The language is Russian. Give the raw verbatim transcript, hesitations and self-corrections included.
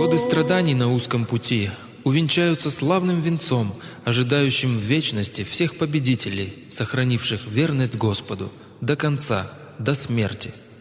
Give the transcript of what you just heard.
Годы страданий на узком пути увенчаются славным венцом, ожидающим в вечности всех победителей, сохранивших верность Господу до конца, до смерти.